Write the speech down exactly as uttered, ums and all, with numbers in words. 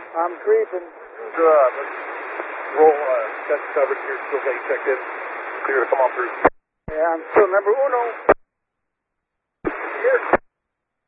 I'm creeping. Uh, let's roll uh, test coverage here. Still getting checked in. So you're going to come on through. Yeah, I'm still number uno.